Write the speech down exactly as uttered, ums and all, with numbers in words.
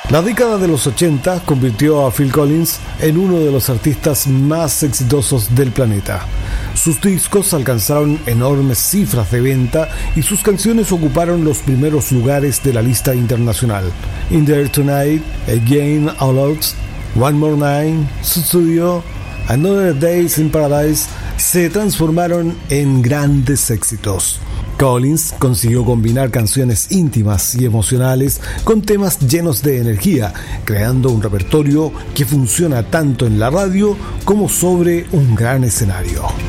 La década de los ochenta convirtió a Phil Collins en uno de los artistas más exitosos del planeta. Sus discos alcanzaron enormes cifras de venta y sus canciones ocuparon los primeros lugares de la lista internacional. In the Air Tonight, Again All Out, One More Night, Studio, Another Days in Paradise se transformaron en grandes éxitos. Collins consiguió combinar canciones íntimas y emocionales con temas llenos de energía, creando un repertorio que funciona tanto en la radio como sobre un gran escenario.